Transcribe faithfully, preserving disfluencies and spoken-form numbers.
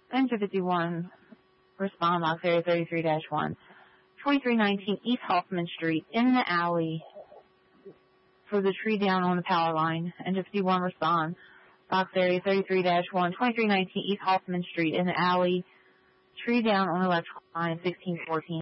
Engine fifty-one, respond, box area thirty-three dash one. twenty-three nineteen East Hoffman Street, in the alley for the tree down on the power line. Engine fifty-one, respond, box area thirty-three dash one. twenty-three nineteen East Hoffman Street, in the alley, tree down on electrical line sixteen fourteen.